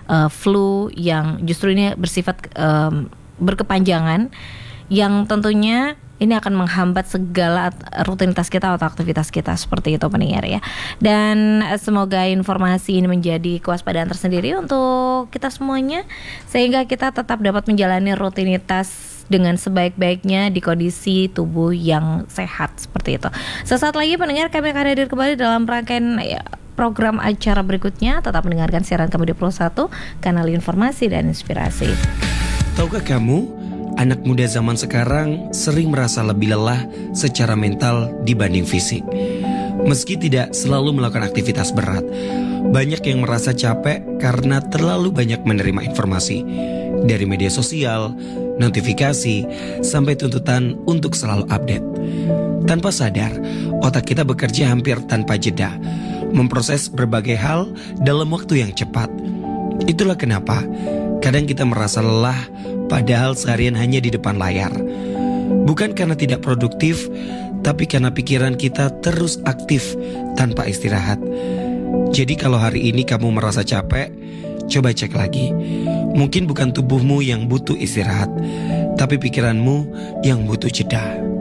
flu yang justru ini bersifat berkepanjangan, yang tentunya ini akan menghambat segala rutinitas kita atau aktivitas kita, seperti itu pendengar ya. Dan semoga informasi ini menjadi kewaspadaan tersendiri untuk kita semuanya, sehingga kita tetap dapat menjalani rutinitas dengan sebaik-baiknya di kondisi tubuh yang sehat, seperti itu. Sesaat lagi pendengar, kami akan hadir kembali dalam rangkaian program acara berikutnya. Tetap mendengarkan siaran kami di Pro 1, kanal informasi dan inspirasi. Tahukah kamu, anak muda zaman sekarang sering merasa lebih lelah secara mental dibanding fisik. Meski tidak selalu melakukan aktivitas berat, banyak yang merasa capek karena terlalu banyak menerima informasi dari media sosial, notifikasi, sampai tuntutan untuk selalu update. Tanpa sadar, otak kita bekerja hampir tanpa jeda, memproses berbagai hal dalam waktu yang cepat. Itulah kenapa kadang kita merasa lelah padahal seharian hanya di depan layar. Bukan karena tidak produktif, tapi karena pikiran kita terus aktif tanpa istirahat. Jadi kalau hari ini kamu merasa capek, coba cek lagi. Mungkin bukan tubuhmu yang butuh istirahat, tapi pikiranmu yang butuh jeda.